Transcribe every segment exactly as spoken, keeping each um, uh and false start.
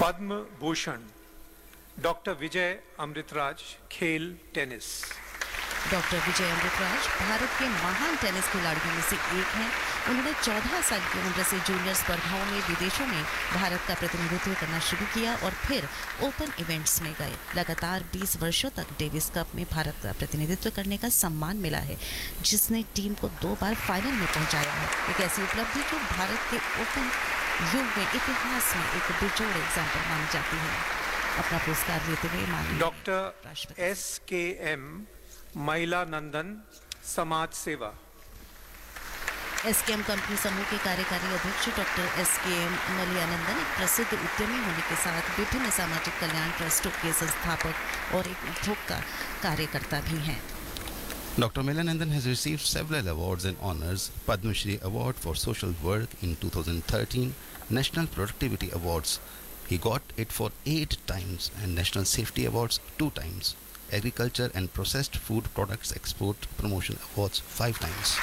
Padma Bhushan doctor Vijay Amritraj, खेल tennis. Doctor Vijay Amritraj Bharat के महान टेनिस खिलाड़ियों में से एक हैं। उन्होंने चौदह साल की उम्र से जूनियर स्पर्धाओं में विदेशों में भारत का प्रतिनिधित्व करना शुरू किया और फिर ओपन इवेंट्स में गए। लगातार बीस वर्षों तक डेविस कप में भारत का प्रतिनिधित्व करने का सम्मान मिला है, जिसने टीम को दो बार फाइनल में पहुंचाया है। एक ऐसी उपलब्धि जो भारत के ओपन युग में इतिहास में एक बेजोड़ एग्जाम्पल मानी जाती है। अपना पुरस्कार लेते हुए माननीय डॉक्टर एस के एम महिला नंदन, समाज सेवा। एसकेएम कंपनी समूह के कार्यकारी अध्यक्ष डॉक्टर एसकेएम मलयानंदन एक प्रसिद्ध उद्यमी होने के साथ विभिन्न सामाजिक कल्याण ट्रस्टों के संस्थापक और एक उपभोक्ता कार्यकर्ता भी हैं। Doctor Melayanandan has received several awards and honors: Padma Shri Award for Social Work in two thousand thirteen, National Productivity Awards. He got it for eight times, and National Safety Awards two times. Agriculture and Processed Food Products Export Promotion Awards five times.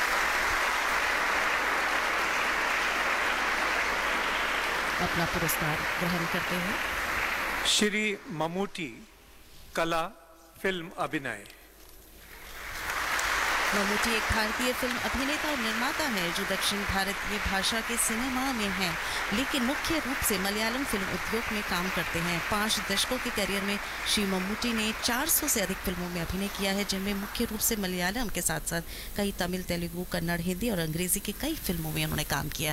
अपना पुरस्कार ग्रहण करते हैं श्री ममूटी, कला film अभिनय। ममूटी एक भारतीय film अभिनेता और निर्माता है जो दक्षिण भारतीय भाषा के सिनेमा में हैं, लेकिन मुख्य रूप से मलयालम फिल्म उद्योग में काम करते हैं। पाँच दशकों के करियर में श्री ममूटी ने चार सौ से अधिक फिल्मों में अभिनय किया है, जिनमें मुख्य रूप से मलयालम के साथ साथ कई तमिल, तेलुगु, कन्नड़, हिंदी और अंग्रेजी की कई फिल्मों में उन्होंने काम किया